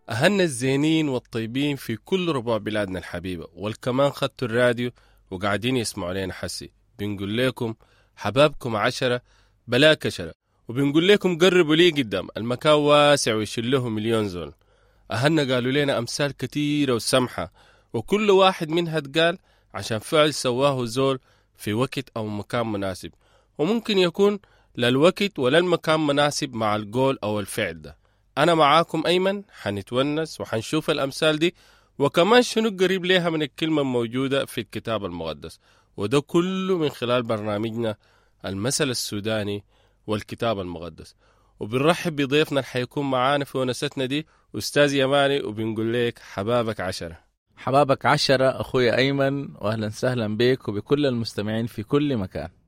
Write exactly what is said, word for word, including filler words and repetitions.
أهلنا الزينين والطيبين في كل ربوع بلادنا الحبيبة، والكمان خدتوا الراديو وقاعدين يسمعوا لنا حسي. بنقول لكم حبابكم عشرة بلا كشرة، وبنقول لكم قربوا لي قدام، المكان واسع ويشيل له مليون زول. أهلنا قالوا لنا أمثال كتيرة وسمحة، وكل واحد منها اتقال عشان فعل سواه زول في وقت أو مكان مناسب، وممكن يكون لا الوقت ولا المكان مناسب مع القول أو الفعل ده. أنا معاكم أيمن، حنتونس وحنشوف الأمثال دي وكمان شنو قريب ليها من الكلمة الموجودة في الكتاب المقدس، وده كله من خلال برنامجنا المثل السوداني والكتاب المقدس. وبنرحب بضيفنا اللي حيكون معانا في ونستنا دي أستاذ يماني، وبنقول لك حبابك عشرة. حبابك عشرة أخوي أيمن، وأهلا سهلا بك وبكل المستمعين في كل مكان.